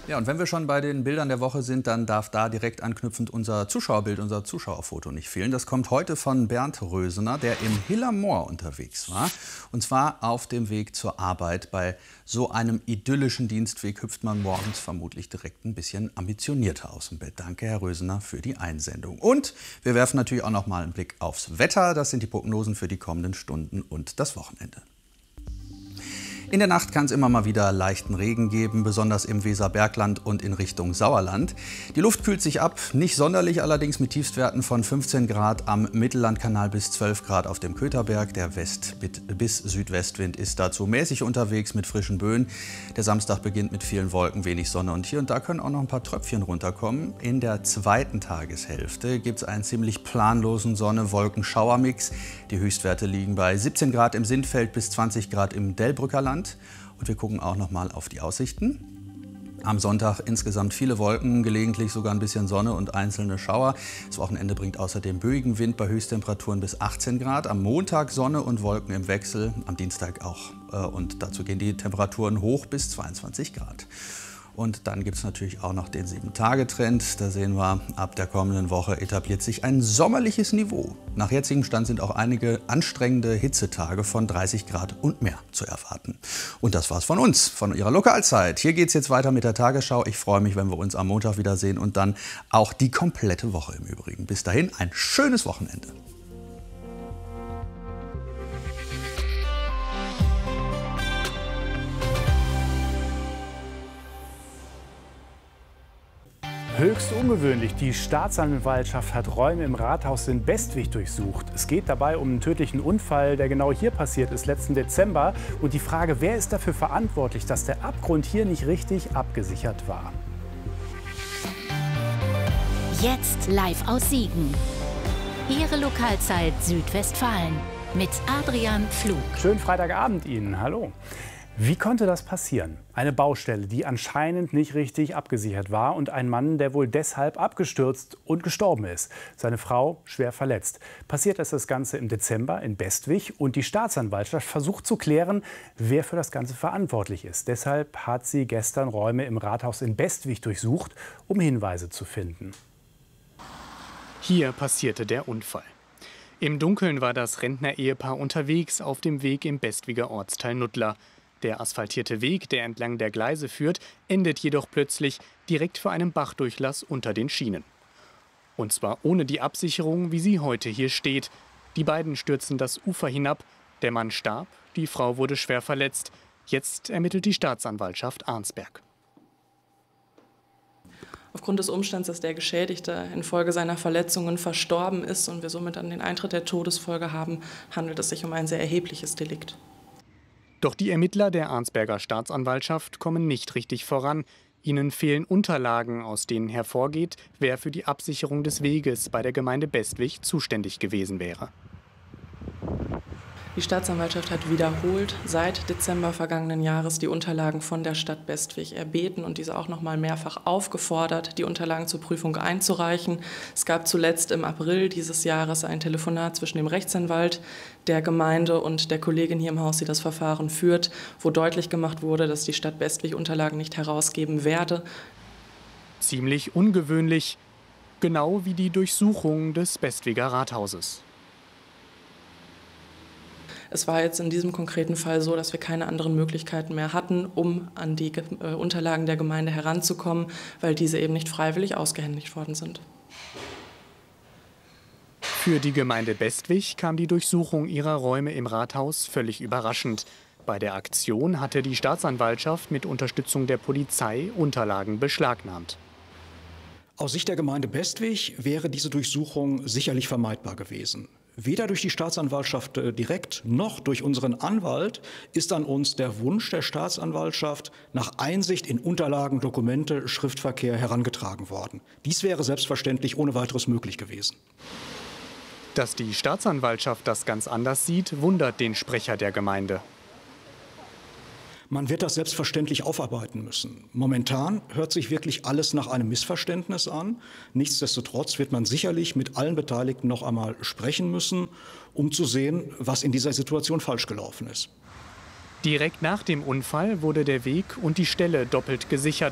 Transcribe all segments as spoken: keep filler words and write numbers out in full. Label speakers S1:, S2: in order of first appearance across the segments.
S1: Ja, und wenn wir schon bei den Bildern der Woche sind, dann darf da direkt anknüpfend unser Zuschauerbild, unser Zuschauerfoto nicht fehlen. Das kommt heute von Bernd Rösener, der im Hiller Moor unterwegs war. Und zwar auf dem Weg zur Arbeit. Bei so einem idyllischen Dienstweg hüpft man morgens vermutlich direkt ein bisschen ambitionierter aus dem Bett. Danke, Herr Rösener, für die Einsendung. Und wir werfen natürlich auch noch mal einen Blick aufs Wetter. Das sind die Prognosen für die kommenden Stunden und das Wochenende. In der Nacht kann es immer mal wieder leichten Regen geben, besonders im Weserbergland und in Richtung Sauerland. Die Luft kühlt sich ab, nicht sonderlich allerdings, mit Tiefstwerten von fünfzehn Grad am Mittellandkanal bis zwölf Grad auf dem Kötherberg. Der West- bis Südwestwind ist dazu mäßig unterwegs mit frischen Böen. Der Samstag beginnt mit vielen Wolken, wenig Sonne und hier und da können auch noch ein paar Tröpfchen runterkommen. In der zweiten Tageshälfte gibt es einen ziemlich planlosen Sonne-Wolken-Schauermix. Die Höchstwerte liegen bei siebzehn Grad im Sindfeld bis zwanzig Grad im Delbrücker Land. Und wir gucken auch noch mal auf die Aussichten. Am Sonntag insgesamt viele Wolken, gelegentlich sogar ein bisschen Sonne und einzelne Schauer. Das Wochenende bringt außerdem böigen Wind bei Höchsttemperaturen bis achtzehn Grad. Am Montag Sonne und Wolken im Wechsel, am Dienstag auch. Und dazu gehen die Temperaturen hoch bis zweiundzwanzig Grad. Und dann gibt es natürlich auch noch den sieben Tage Trend. Da sehen wir, ab der kommenden Woche etabliert sich ein sommerliches Niveau. Nach jetzigem Stand sind auch einige anstrengende Hitzetage von dreißig Grad und mehr zu erwarten. Und das war's von uns, von Ihrer Lokalzeit. Hier geht es jetzt weiter mit der Tagesschau. Ich freue mich, wenn wir uns am Montag wiedersehen und dann auch die komplette Woche im Übrigen. Bis dahin ein schönes Wochenende.
S2: Höchst ungewöhnlich. Die Staatsanwaltschaft hat Räume im Rathaus in Bestwig durchsucht. Es geht dabei um einen tödlichen Unfall, der genau hier passiert ist, letzten Dezember. Und die Frage, wer ist dafür verantwortlich, dass der Abgrund hier nicht richtig abgesichert war?
S3: Jetzt live aus Siegen. Ihre Lokalzeit Südwestfalen mit Adrian Pflug.
S2: Schönen Freitagabend Ihnen. Hallo. Wie konnte das passieren? Eine Baustelle, die anscheinend nicht richtig abgesichert war und ein Mann, der wohl deshalb abgestürzt und gestorben ist. Seine Frau schwer verletzt. Passiert ist das Ganze im Dezember in Bestwig und die Staatsanwaltschaft versucht zu klären, wer für das Ganze verantwortlich ist. Deshalb hat sie gestern Räume im Rathaus in Bestwig durchsucht, um Hinweise zu finden.
S4: Hier passierte der Unfall. Im Dunkeln war das Rentner-Ehepaar unterwegs auf dem Weg im Bestwiger Ortsteil Nuttlar. Der asphaltierte Weg, der entlang der Gleise führt, endet jedoch plötzlich direkt vor einem Bachdurchlass unter den Schienen. Und zwar ohne die Absicherung, wie sie heute hier steht. Die beiden stürzen das Ufer hinab. Der Mann starb, die Frau wurde schwer verletzt. Jetzt ermittelt die Staatsanwaltschaft Arnsberg.
S5: Aufgrund des Umstands, dass der Geschädigte infolge seiner Verletzungen verstorben ist und wir somit an den Eintritt der Todesfolge haben, handelt es sich um ein sehr erhebliches Delikt.
S4: Doch die Ermittler der Arnsberger Staatsanwaltschaft kommen nicht richtig voran. Ihnen fehlen Unterlagen, aus denen hervorgeht, wer für die Absicherung des Weges bei der Gemeinde Bestwig zuständig gewesen wäre.
S5: Die Staatsanwaltschaft hat wiederholt seit Dezember vergangenen Jahres die Unterlagen von der Stadt Bestwig erbeten und diese auch noch mal mehrfach aufgefordert, die Unterlagen zur Prüfung einzureichen. Es gab zuletzt im April dieses Jahres ein Telefonat zwischen dem Rechtsanwalt der Gemeinde und der Kollegin hier im Haus, die das Verfahren führt, wo deutlich gemacht wurde, dass die Stadt Bestwig Unterlagen nicht herausgeben werde.
S4: Ziemlich ungewöhnlich, genau wie die Durchsuchung des Bestwiger Rathauses.
S5: Es war jetzt in diesem konkreten Fall so, dass wir keine anderen Möglichkeiten mehr hatten, um an die äh, Unterlagen der Gemeinde heranzukommen, weil diese eben nicht freiwillig ausgehändigt worden sind.
S4: Für die Gemeinde Bestwig kam die Durchsuchung ihrer Räume im Rathaus völlig überraschend. Bei der Aktion hatte die Staatsanwaltschaft mit Unterstützung der Polizei Unterlagen beschlagnahmt.
S6: Aus Sicht der Gemeinde Bestwig wäre diese Durchsuchung sicherlich vermeidbar gewesen. Weder durch die Staatsanwaltschaft direkt noch durch unseren Anwalt ist an uns der Wunsch der Staatsanwaltschaft nach Einsicht in Unterlagen, Dokumente, Schriftverkehr herangetragen worden. Dies wäre selbstverständlich ohne weiteres möglich gewesen.
S4: Dass die Staatsanwaltschaft das ganz anders sieht, wundert den Sprecher der Gemeinde.
S6: Man wird das selbstverständlich aufarbeiten müssen. Momentan hört sich wirklich alles nach einem Missverständnis an. Nichtsdestotrotz wird man sicherlich mit allen Beteiligten noch einmal sprechen müssen, um zu sehen, was in dieser Situation falsch gelaufen ist.
S4: Direkt nach dem Unfall wurde der Weg und die Stelle doppelt gesichert.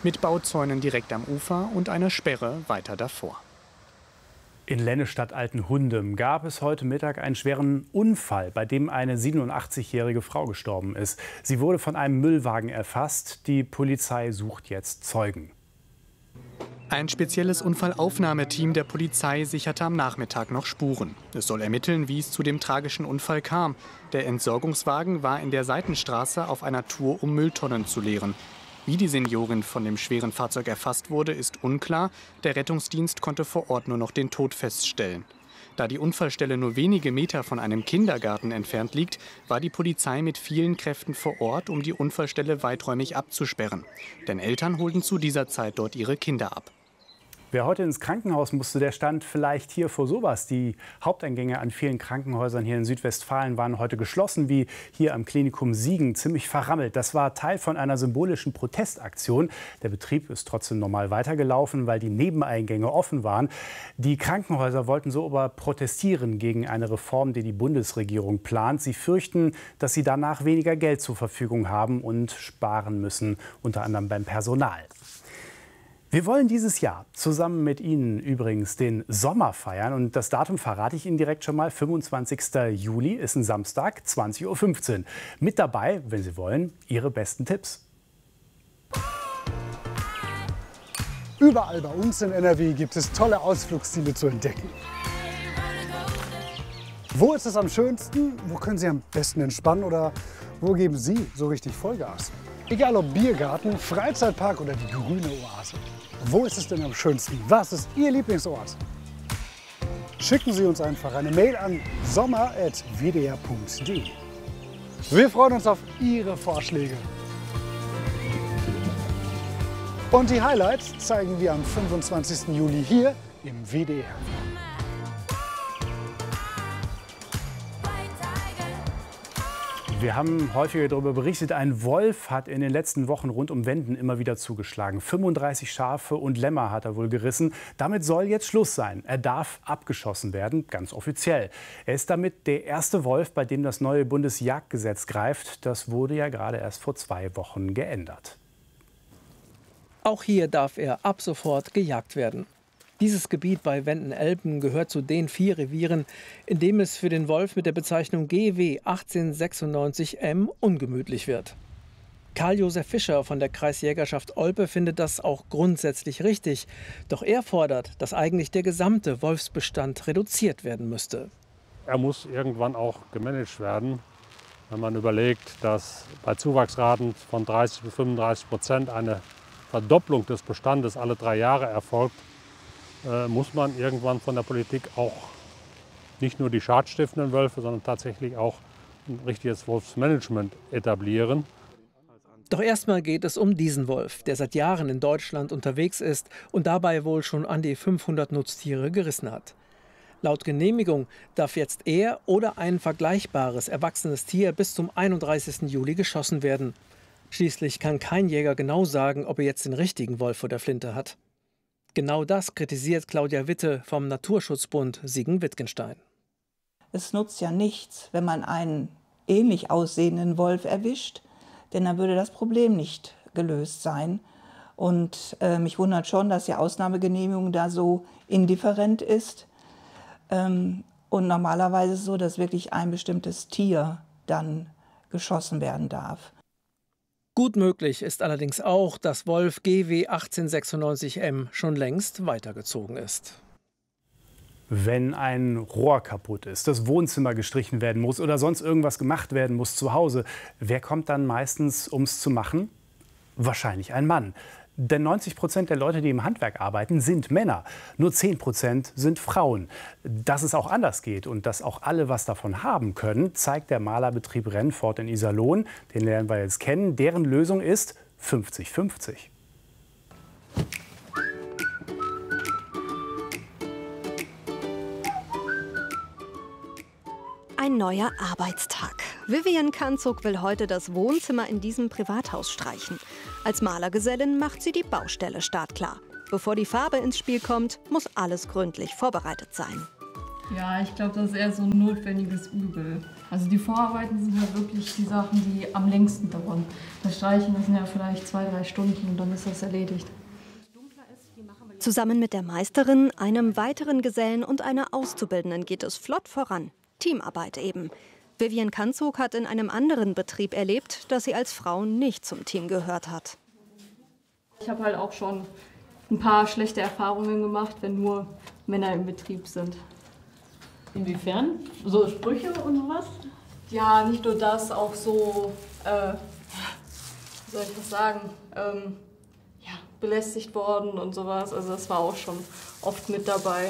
S4: mit Bauzäunen direkt am Ufer und einer Sperre weiter davor.
S2: In Lennestadt-Altenhundem gab es heute Mittag einen schweren Unfall, bei dem eine siebenundachtzigjährige Frau gestorben ist. Sie wurde von einem Müllwagen erfasst. Die Polizei sucht jetzt Zeugen.
S4: Ein spezielles Unfallaufnahmeteam der Polizei sicherte am Nachmittag noch Spuren. Es soll ermitteln, wie es zu dem tragischen Unfall kam. Der Entsorgungswagen war in der Seitenstraße auf einer Tour, um Mülltonnen zu leeren. Wie die Seniorin von dem schweren Fahrzeug erfasst wurde, ist unklar. Der Rettungsdienst konnte vor Ort nur noch den Tod feststellen. Da die Unfallstelle nur wenige Meter von einem Kindergarten entfernt liegt, war die Polizei mit vielen Kräften vor Ort, um die Unfallstelle weiträumig abzusperren. Denn Eltern holten zu dieser Zeit dort ihre Kinder ab.
S2: Wer heute ins Krankenhaus musste, der stand vielleicht hier vor sowas. Die Haupteingänge an vielen Krankenhäusern hier in Südwestfalen waren heute geschlossen, wie hier am Klinikum Siegen, ziemlich verrammelt. Das war Teil von einer symbolischen Protestaktion. Der Betrieb ist trotzdem normal weitergelaufen, weil die Nebeneingänge offen waren. Die Krankenhäuser wollten so aber protestieren gegen eine Reform, die die Bundesregierung plant. Sie fürchten, dass sie danach weniger Geld zur Verfügung haben und sparen müssen, unter anderem beim Personal. Wir wollen dieses Jahr zusammen mit Ihnen übrigens den Sommer feiern. Und das Datum verrate ich Ihnen direkt schon mal. fünfundzwanzigster Juli ist ein Samstag, zwanzig Uhr fünfzehn. Mit dabei, wenn Sie wollen, Ihre besten Tipps.
S7: Überall bei uns in N R W gibt es tolle Ausflugsziele zu entdecken. Wo ist es am schönsten? Wo können Sie am besten entspannen? Oder wo geben Sie so richtig Vollgas? Egal ob Biergarten, Freizeitpark oder die grüne Oase. Wo ist es denn am schönsten? Was ist Ihr Lieblingsort? Schicken Sie uns einfach eine Mail an sommer at w d r punkt d e. Wir freuen uns auf Ihre Vorschläge. Und die Highlights zeigen wir am fünfundzwanzigsten Juli hier im W D R.
S2: Wir haben häufiger darüber berichtet, ein Wolf hat in den letzten Wochen rund um Wenden immer wieder zugeschlagen. fünfunddreißig Schafe und Lämmer hat er wohl gerissen. Damit soll jetzt Schluss sein. Er darf abgeschossen werden, ganz offiziell. Er ist damit der erste Wolf, bei dem das neue Bundesjagdgesetz greift. Das wurde ja gerade erst vor zwei Wochen geändert.
S8: Auch hier darf er ab sofort gejagt werden. Dieses Gebiet bei Wenden-Elben gehört zu den vier Revieren, in dem es für den Wolf mit der Bezeichnung G W achtzehnhundertsechsundneunzig M ungemütlich wird. Karl-Josef Fischer von der Kreisjägerschaft Olpe findet das auch grundsätzlich richtig. Doch er fordert, dass eigentlich der gesamte Wolfsbestand reduziert werden müsste.
S9: Er muss irgendwann auch gemanagt werden. Wenn man überlegt, dass bei Zuwachsraten von dreißig bis fünfunddreißig Prozent eine Verdopplung des Bestandes alle drei Jahre erfolgt, äh, muss man irgendwann von der Politik auch nicht nur die schadstiftenden Wölfe, sondern tatsächlich auch ein richtiges Wolfsmanagement etablieren.
S8: Doch erstmal geht es um diesen Wolf, der seit Jahren in Deutschland unterwegs ist und dabei wohl schon an die fünfhundert Nutztiere gerissen hat. Laut Genehmigung darf jetzt er oder ein vergleichbares erwachsenes Tier bis zum einunddreißigsten Juli geschossen werden. Schließlich kann kein Jäger genau sagen, ob er jetzt den richtigen Wolf vor der Flinte hat. Genau das kritisiert Claudia Witte vom Naturschutzbund Siegen-Wittgenstein.
S10: Es nutzt ja nichts, wenn man einen ähnlich aussehenden Wolf erwischt, denn dann würde das Problem nicht gelöst sein. Und äh, mich wundert schon, dass die Ausnahmegenehmigung da so indifferent ist. Ähm, und normalerweise ist es so, dass wirklich ein bestimmtes Tier dann geschossen werden darf.
S8: Gut möglich ist allerdings auch, dass Wolf G W achtzehnhundertsechsundneunzig M schon längst weitergezogen ist.
S2: Wenn ein Rohr kaputt ist, das Wohnzimmer gestrichen werden muss oder sonst irgendwas gemacht werden muss zu Hause, wer kommt dann meistens, um es zu machen? Wahrscheinlich ein Mann. Denn neunzig Prozent der Leute, die im Handwerk arbeiten, sind Männer. Nur zehn Prozent sind Frauen. Dass es auch anders geht und dass auch alle was davon haben können, zeigt der Malerbetrieb Rennfort in Iserlohn. Den lernen wir jetzt kennen. Deren Lösung ist fünfzig fünfzig.
S11: Ein neuer Arbeitstag. Vivian Kanzug will heute das Wohnzimmer in diesem Privathaus streichen. Als Malergesellin macht sie die Baustelle startklar. Bevor die Farbe ins Spiel kommt, muss alles gründlich vorbereitet sein.
S12: Ja, ich glaube, das ist eher so ein notwendiges Übel. Also die Vorarbeiten sind ja wirklich die Sachen, die am längsten dauern. Das Streichen, das sind ja vielleicht zwei, drei Stunden und dann ist das erledigt.
S11: Zusammen mit der Meisterin, einem weiteren Gesellen und einer Auszubildenden geht es flott voran. Teamarbeit eben. Vivian Kanzog hat in einem anderen Betrieb erlebt, dass sie als Frau nicht zum Team gehört hat.
S12: Ich habe halt auch schon ein paar schlechte Erfahrungen gemacht, wenn nur Männer im Betrieb sind.
S13: Inwiefern? So Sprüche und sowas?
S12: Ja, nicht nur das, auch so, äh, wie soll ich das sagen, ähm, ja, belästigt worden und sowas. Also das war auch schon oft mit dabei.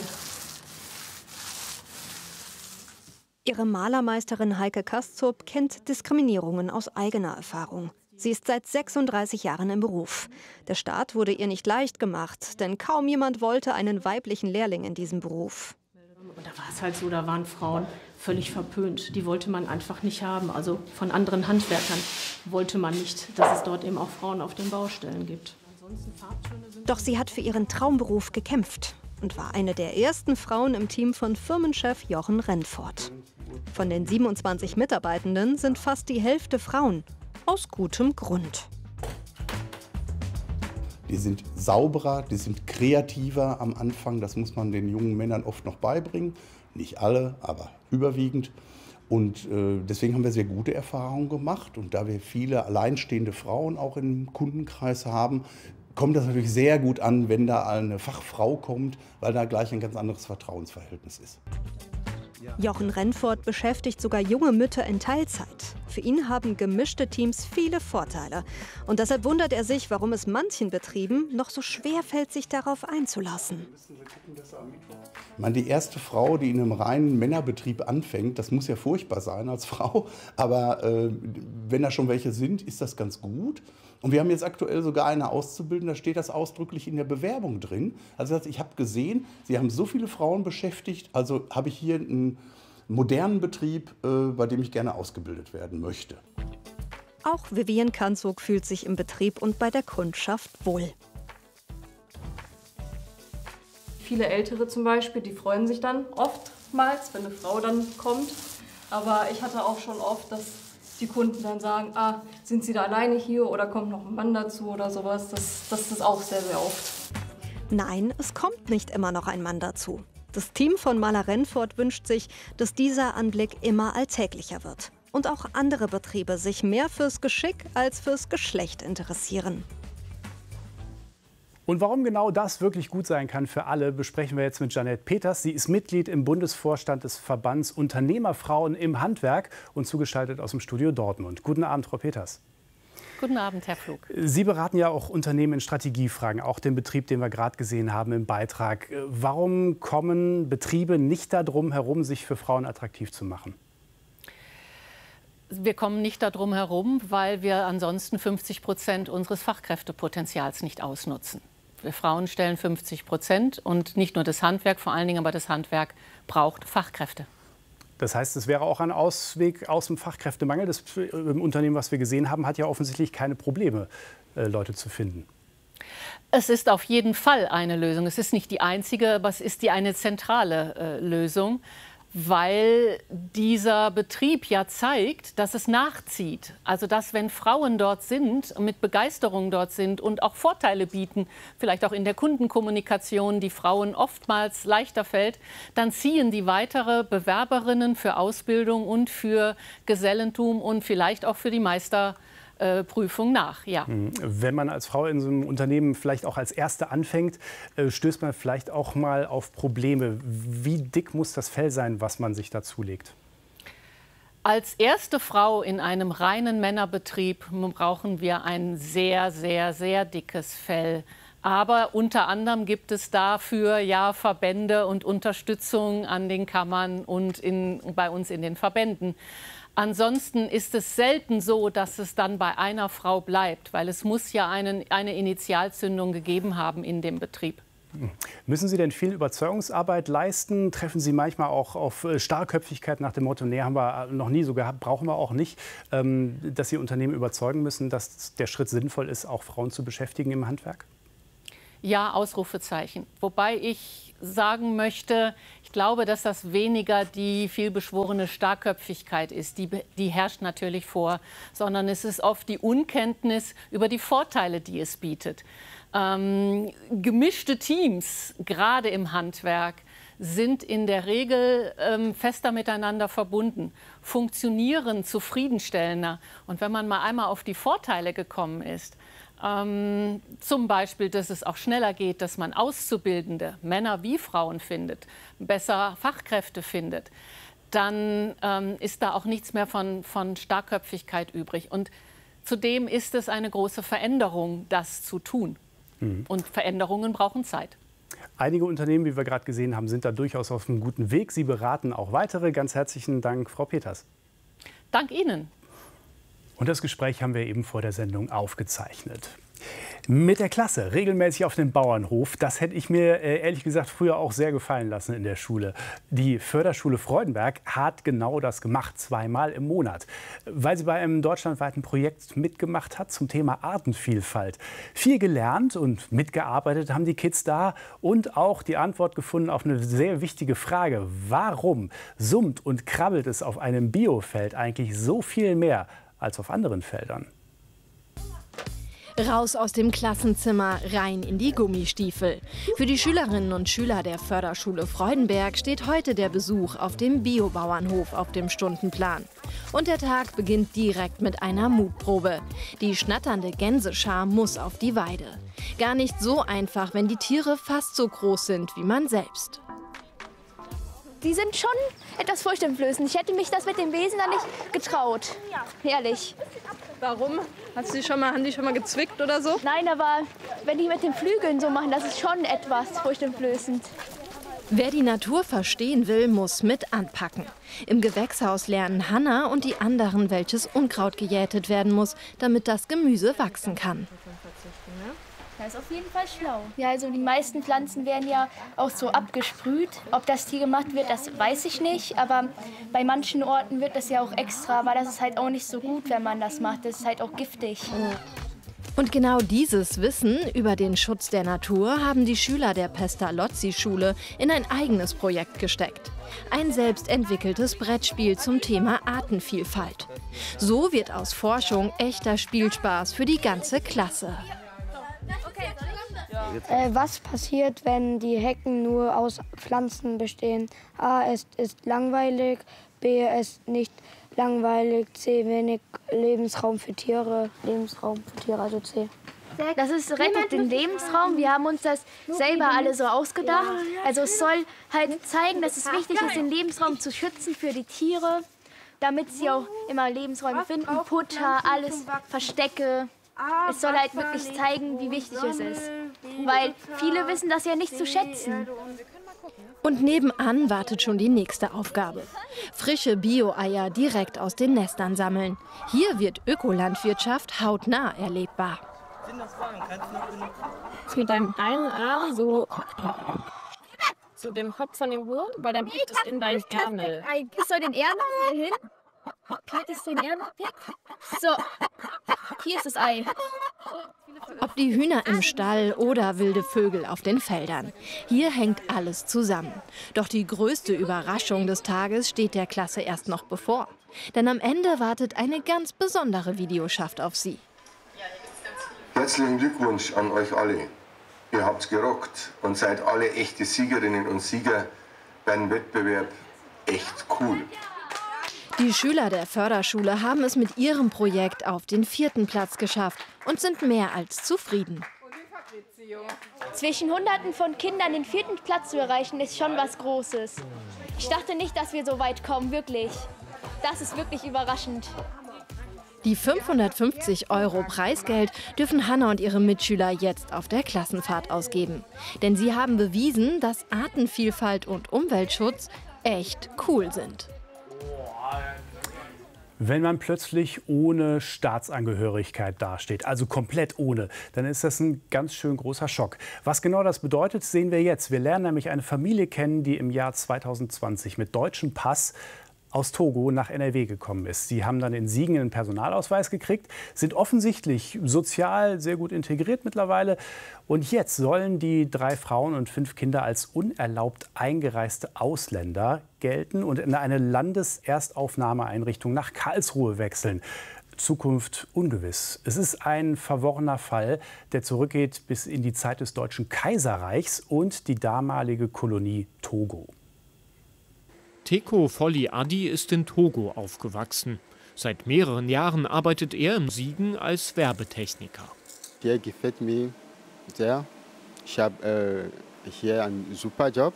S11: Ihre Malermeisterin Heike Kaszup kennt Diskriminierungen aus eigener Erfahrung. Sie ist seit sechsunddreißig Jahren im Beruf. Der Start wurde ihr nicht leicht gemacht, denn kaum jemand wollte einen weiblichen Lehrling in diesem Beruf.
S13: Und da war es halt so, da waren Frauen völlig verpönt. Die wollte man einfach nicht haben. Also von anderen Handwerkern wollte man nicht, dass es dort eben auch Frauen auf den Baustellen gibt.
S11: Doch sie hat für ihren Traumberuf gekämpft und war eine der ersten Frauen im Team von Firmenchef Jochen Rennfort. Von den siebenundzwanzig Mitarbeitenden sind fast die Hälfte Frauen. Aus gutem Grund.
S14: Die sind sauberer, die sind kreativer am Anfang. Das muss man den jungen Männern oft noch beibringen. Nicht alle, aber überwiegend. Und äh, deswegen haben wir sehr gute Erfahrungen gemacht. Und da wir viele alleinstehende Frauen auch im Kundenkreis haben, kommt das natürlich sehr gut an, wenn da eine Fachfrau kommt, weil da gleich ein ganz anderes Vertrauensverhältnis ist.
S11: Jochen Rennfort beschäftigt sogar junge Mütter in Teilzeit. Für ihn haben gemischte Teams viele Vorteile. Und deshalb wundert er sich, warum es manchen Betrieben noch so schwer fällt, sich darauf einzulassen.
S14: Ich meine, die erste Frau, die in einem reinen Männerbetrieb anfängt, das muss ja furchtbar sein als Frau. Aber äh, wenn da schon welche sind, ist das ganz gut. Und wir haben jetzt aktuell sogar eine Auszubildende, da steht das ausdrücklich in der Bewerbung drin. Also ich habe gesehen, Sie haben so viele Frauen beschäftigt, also habe ich hier einen modernen Betrieb, bei dem ich gerne ausgebildet werden möchte.
S11: Auch Vivian Kanzog fühlt sich im Betrieb und bei der Kundschaft wohl.
S12: Viele Ältere zum Beispiel, die freuen sich dann oftmals, wenn eine Frau dann kommt. Aber ich hatte auch schon oft, dass die Kunden dann sagen, ah, sind Sie da alleine hier oder kommt noch ein Mann dazu oder sowas. Das, das ist auch sehr, sehr oft.
S11: Nein, es kommt nicht immer noch ein Mann dazu. Das Team von Maler Rennfort wünscht sich, dass dieser Anblick immer alltäglicher wird. Und auch andere Betriebe sich mehr fürs Geschick als fürs Geschlecht interessieren.
S2: Und warum genau das wirklich gut sein kann für alle, besprechen wir jetzt mit Jeanette Peters. Sie ist Mitglied im Bundesvorstand des Verbands Unternehmerfrauen im Handwerk und zugeschaltet aus dem Studio Dortmund. Guten Abend, Frau Peters.
S15: Guten Abend, Herr Pflug.
S2: Sie beraten ja auch Unternehmen in Strategiefragen, auch den Betrieb, den wir gerade gesehen haben im Beitrag. Warum kommen Betriebe nicht darum herum, sich für Frauen attraktiv zu machen?
S15: Wir kommen nicht darum herum, weil wir ansonsten fünfzig Prozent unseres Fachkräftepotenzials nicht ausnutzen. Wir Frauen stellen fünfzig Prozent und nicht nur das Handwerk, vor allen Dingen aber das Handwerk braucht Fachkräfte.
S2: Das heißt, es wäre auch ein Ausweg aus dem Fachkräftemangel. Das Unternehmen, was wir gesehen haben, hat ja offensichtlich keine Probleme, Leute zu finden.
S15: Es ist auf jeden Fall eine Lösung. Es ist nicht die einzige, aber es ist die eine zentrale äh, Lösung, weil dieser Betrieb ja zeigt, dass es nachzieht. Also dass, wenn Frauen dort sind, mit Begeisterung dort sind und auch Vorteile bieten, vielleicht auch in der Kundenkommunikation, die Frauen oftmals leichter fällt, dann ziehen die weitere Bewerberinnen für Ausbildung und für Gesellentum und vielleicht auch für die Meister Prüfung nach, ja.
S2: Wenn man als Frau in so einem Unternehmen vielleicht auch als Erste anfängt, stößt man vielleicht auch mal auf Probleme. Wie dick muss das Fell sein, was man sich da zulegt?
S15: Als erste Frau in einem reinen Männerbetrieb brauchen wir ein sehr, sehr, sehr dickes Fell. Aber unter anderem gibt es dafür ja Verbände und Unterstützung an den Kammern und in, bei uns in den Verbänden. Ansonsten ist es selten so, dass es dann bei einer Frau bleibt, weil es muss ja einen, eine Initialzündung gegeben haben in dem Betrieb.
S2: Müssen Sie denn viel Überzeugungsarbeit leisten? Treffen Sie manchmal auch auf Starrköpfigkeit nach dem Motto, nee, haben wir noch nie so gehabt, brauchen wir auch nicht, ähm, dass Sie Unternehmen überzeugen müssen, dass der Schritt sinnvoll ist, auch Frauen zu beschäftigen im Handwerk?
S15: Ja, Ausrufezeichen. Wobei ich sagen möchte, ich glaube, dass das weniger die vielbeschworene Starrköpfigkeit ist, die, die herrscht natürlich vor, sondern es ist oft die Unkenntnis über die Vorteile, die es bietet. Ähm, gemischte Teams, gerade im Handwerk, sind in der Regel ähm, fester miteinander verbunden, funktionieren zufriedenstellender. Und wenn man mal einmal auf die Vorteile gekommen ist, ähm, zum Beispiel, dass es auch schneller geht, dass man Auszubildende, Männer wie Frauen findet, besser Fachkräfte findet, dann ähm, ist da auch nichts mehr von, von Starrköpfigkeit übrig. Und zudem ist es eine große Veränderung, das zu tun. Mhm. Und Veränderungen brauchen Zeit.
S2: Einige Unternehmen, wie wir gerade gesehen haben, sind da durchaus auf einem guten Weg. Sie beraten auch weitere. Ganz herzlichen Dank, Frau Peters.
S15: Dank Ihnen.
S2: Und das Gespräch haben wir eben vor der Sendung aufgezeichnet. Mit der Klasse regelmäßig auf den Bauernhof, das hätte ich mir äh, ehrlich gesagt früher auch sehr gefallen lassen in der Schule. Die Förderschule Freudenberg hat genau das gemacht, zweimal im Monat, weil sie bei einem deutschlandweiten Projekt mitgemacht hat zum Thema Artenvielfalt. Viel gelernt und mitgearbeitet haben die Kids da und auch die Antwort gefunden auf eine sehr wichtige Frage. Warum summt und krabbelt es auf einem Biofeld eigentlich so viel mehr als auf anderen Feldern?
S16: Raus aus dem Klassenzimmer, rein in die Gummistiefel. Für die Schülerinnen und Schüler der Förderschule Freudenberg steht heute der Besuch auf dem Biobauernhof auf dem Stundenplan. Und der Tag beginnt direkt mit einer Mutprobe. Die schnatternde Gänseschar muss auf die Weide. Gar nicht so einfach, wenn die Tiere fast so groß sind wie man selbst.
S17: Die sind schon etwas furchteinflößend. Ich hätte mich das mit dem Wesen da nicht getraut. Ehrlich.
S18: Warum? Hast du die schon mal, haben die schon mal gezwickt oder so?
S17: Nein, aber wenn die mit den Flügeln so machen, das ist schon etwas furchteinflößend.
S16: Wer die Natur verstehen will, muss mit anpacken. Im Gewächshaus lernen Hanna und die anderen, welches Unkraut gejätet werden muss, damit das Gemüse wachsen kann.
S17: Das ist auf jeden Fall schlau. Ja, also die meisten Pflanzen werden ja auch so abgesprüht. Ob das hier gemacht wird, das weiß ich nicht. Aber bei manchen Orten wird das ja auch extra, aber das ist halt auch nicht so gut, wenn man das macht. Das ist halt auch giftig.
S16: Und genau dieses Wissen über den Schutz der Natur haben die Schüler der Pestalozzi-Schule in ein eigenes Projekt gesteckt. Ein selbst entwickeltes Brettspiel zum Thema Artenvielfalt. So wird aus Forschung echter Spielspaß für die ganze Klasse.
S19: Äh, was passiert, wenn die Hecken nur aus Pflanzen bestehen? A. Es ist langweilig, B. Es ist nicht langweilig, C. Wenig Lebensraum für Tiere, Lebensraum für Tiere, also C.
S17: Das ist rettet den Lebensraum. Wir haben uns das selber alle so ausgedacht. Also es soll halt zeigen, dass es wichtig ist, den Lebensraum zu schützen für die Tiere, damit sie auch immer Lebensräume finden, Futter, alles, Verstecke. Es soll halt wirklich zeigen, wie wichtig es ist. Weil viele wissen das ja nicht zu schätzen.
S16: Und nebenan wartet schon die nächste Aufgabe. Frische Bio-Eier direkt aus den Nestern sammeln. Hier wird Ökolandwirtschaft hautnah erlebbar.
S18: Mit deinem einen Arm so zu dem Kopf von dem Wurm, weil dann geht es in deinen Ärmel.
S17: Ich soll den Ärmel hier hin? Kletterst den Ärmel weg? So, hier ist das Ei.
S16: Ob die Hühner im Stall oder wilde Vögel auf den Feldern. Hier hängt alles zusammen. Doch die größte Überraschung des Tages steht der Klasse erst noch bevor. Denn am Ende wartet eine ganz besondere Videoschaft auf sie.
S20: Herzlichen Glückwunsch an euch alle. Ihr habt's gerockt und seid alle echte Siegerinnen und Sieger beim Wettbewerb Echt Cool.
S16: Die Schüler der Förderschule haben es mit ihrem Projekt auf den vierten Platz geschafft und sind mehr als zufrieden.
S17: Zwischen Hunderten von Kindern den vierten Platz zu erreichen, ist schon was Großes. Ich dachte nicht, dass wir so weit kommen, wirklich. Das ist wirklich überraschend.
S16: Die fünfhundertfünfzig Euro Preisgeld dürfen Hanna und ihre Mitschüler jetzt auf der Klassenfahrt ausgeben. Denn sie haben bewiesen, dass Artenvielfalt und Umweltschutz echt cool sind.
S2: Wenn man plötzlich ohne Staatsangehörigkeit dasteht, also komplett ohne, dann ist das ein ganz schön großer Schock. Was genau das bedeutet, sehen wir jetzt. Wir lernen nämlich eine Familie kennen, die im Jahr zweitausendzwanzig mit deutschem Pass aus Togo nach N R W gekommen ist. Sie haben dann in Siegen einen Personalausweis gekriegt, sind offensichtlich sozial sehr gut integriert mittlerweile. Und jetzt sollen die drei Frauen und fünf Kinder als unerlaubt eingereiste Ausländer gelten und in eine Landeserstaufnahmeeinrichtung nach Karlsruhe wechseln. Zukunft ungewiss. Es ist ein verworrener Fall, der zurückgeht bis in die Zeit des Deutschen Kaiserreichs und die damalige Kolonie Togo.
S21: Teko Folli Addi ist in Togo aufgewachsen. Seit mehreren Jahren arbeitet er in Siegen als Werbetechniker.
S22: Hier gefällt mir sehr. Ich habe äh, hier einen super Job,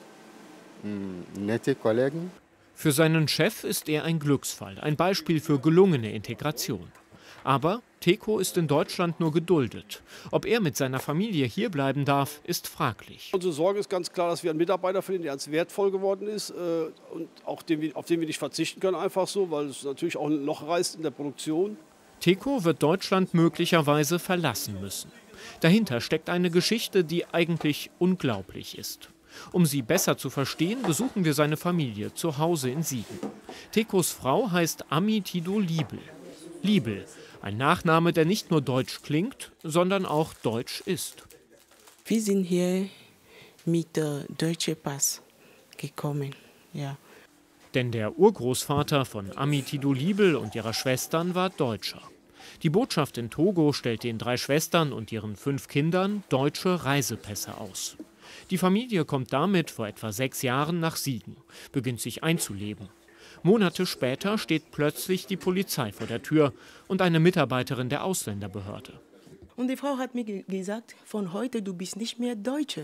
S22: nette Kollegen.
S21: Für seinen Chef ist er ein Glücksfall, ein Beispiel für gelungene Integration. Aber Teko ist in Deutschland nur geduldet. Ob er mit seiner Familie hierbleiben darf, ist fraglich.
S23: Unsere Sorge ist ganz klar, dass wir einen Mitarbeiter finden, der uns wertvoll geworden ist äh, und auch den wir, auf den wir nicht verzichten können, einfach so, weil es natürlich auch ein Loch reißt in der Produktion.
S21: Teko wird Deutschland möglicherweise verlassen müssen. Dahinter steckt eine Geschichte, die eigentlich unglaublich ist. Um sie besser zu verstehen, besuchen wir seine Familie zu Hause in Siegen. Tekos Frau heißt Amitido Liebel. Liebel, ein Nachname, der nicht nur deutsch klingt, sondern auch deutsch ist.
S24: Wir sind hier mit dem deutschen Pass gekommen, ja.
S21: Denn der Urgroßvater von Amitido Liebel und ihrer Schwestern war Deutscher. Die Botschaft in Togo stellt den drei Schwestern und ihren fünf Kindern deutsche Reisepässe aus. Die Familie kommt damit vor etwa sechs Jahren nach Siegen, beginnt sich einzuleben. Monate später steht plötzlich die Polizei vor der Tür und eine Mitarbeiterin der Ausländerbehörde.
S24: Und die Frau hat mir ge gesagt, von heute du bist nicht mehr Deutsche.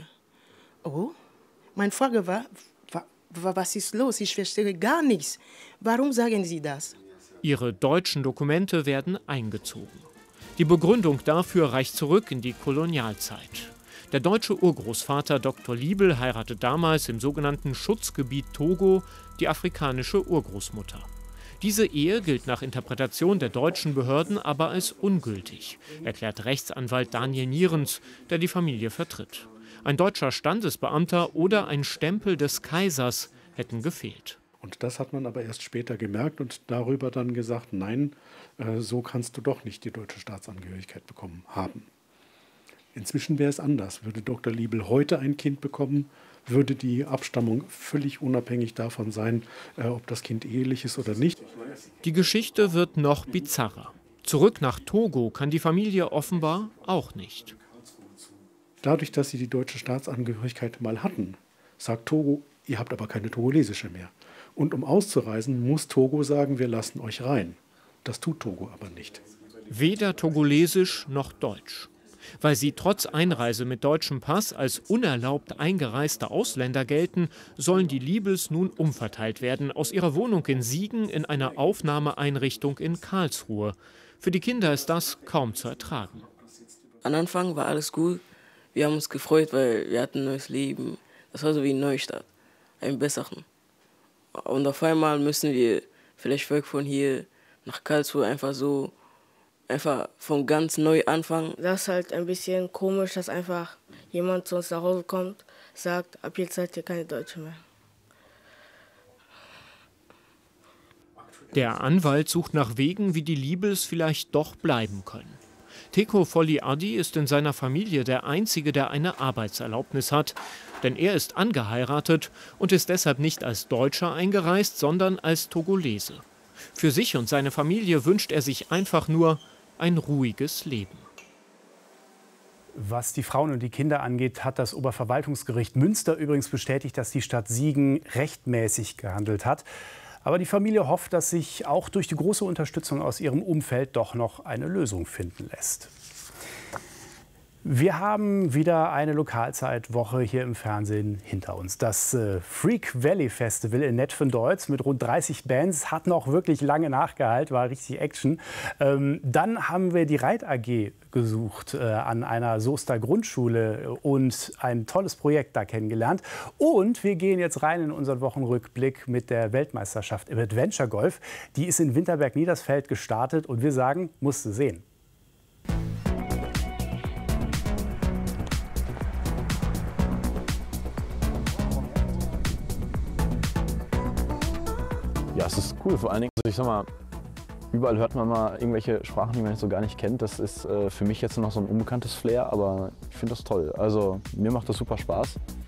S24: Oh, meine Frage war, wa was ist los? Ich verstehe gar nichts. Warum sagen Sie das?
S21: Ihre deutschen Dokumente werden eingezogen. Die Begründung dafür reicht zurück in die Kolonialzeit. Der deutsche Urgroßvater Doktor Liebel heiratet damals im sogenannten Schutzgebiet Togo die afrikanische Urgroßmutter. Diese Ehe gilt nach Interpretation der deutschen Behörden aber als ungültig, erklärt Rechtsanwalt Daniel Nierens, der die Familie vertritt. Ein deutscher Standesbeamter oder ein Stempel des Kaisers hätten gefehlt.
S25: Und das hat man aber erst später gemerkt und darüber dann gesagt, nein, äh, so kannst du doch nicht die deutsche Staatsangehörigkeit bekommen haben. Inzwischen wäre es anders. Würde Doktor Liebel heute ein Kind bekommen, würde die Abstammung völlig unabhängig davon sein, äh, ob das Kind ehelich ist oder nicht.
S21: Die Geschichte wird noch bizarrer. Zurück nach Togo kann die Familie offenbar auch nicht.
S25: Dadurch, dass sie die deutsche Staatsangehörigkeit mal hatten, sagt Togo, ihr habt aber keine togolesische mehr. Und um auszureisen, muss Togo sagen, wir lassen euch rein. Das tut Togo aber nicht.
S21: Weder togolesisch noch deutsch. Weil sie trotz Einreise mit deutschem Pass als unerlaubt eingereiste Ausländer gelten, sollen die Liebels nun umverteilt werden aus ihrer Wohnung in Siegen in eine Aufnahmeeinrichtung in Karlsruhe. Für die Kinder ist das kaum zu ertragen.
S24: Am Anfang war alles gut. Wir haben uns gefreut, weil wir hatten ein neues Leben. Das war so wie ein Neustart, ein besseren. Und auf einmal müssen wir vielleicht weg von hier nach Karlsruhe einfach so einfach von ganz neu anfangen.
S18: Das ist halt ein bisschen komisch, dass einfach jemand zu uns nach Hause kommt, sagt, ab jetzt seid ihr keine Deutschen mehr.
S21: Der Anwalt sucht nach Wegen, wie die Liebels vielleicht doch bleiben können. Teko Folli Addi ist in seiner Familie der Einzige, der eine Arbeitserlaubnis hat. Denn er ist angeheiratet und ist deshalb nicht als Deutscher eingereist, sondern als Togolese. Für sich und seine Familie wünscht er sich einfach nur ein ruhiges Leben.
S2: Was die Frauen und die Kinder angeht, hat das Oberverwaltungsgericht Münster übrigens bestätigt, dass die Stadt Siegen rechtmäßig gehandelt hat. Aber die Familie hofft, dass sich auch durch die große Unterstützung aus ihrem Umfeld doch noch eine Lösung finden lässt. Wir haben wieder eine Lokalzeitwoche hier im Fernsehen hinter uns. Das äh, Freak Valley Festival in Netphen-Deutz mit rund dreißig Bands hat noch wirklich lange nachgehalten, war richtig Action. Ähm, dann haben wir die Reit A G gesucht äh, an einer Soester Grundschule und ein tolles Projekt da kennengelernt. Und wir gehen jetzt rein in unseren Wochenrückblick mit der Weltmeisterschaft im Adventure Golf. Die ist in Winterberg-Niedersfeld gestartet und wir sagen, musst du sehen.
S26: Ja,
S1: Das ist cool, vor allen Dingen, also ich sag mal, überall hört man mal irgendwelche Sprachen, die man so gar nicht kennt. Das ist äh, für mich jetzt noch so ein unbekanntes Flair, aber ich finde das toll. Also mir macht das super Spaß.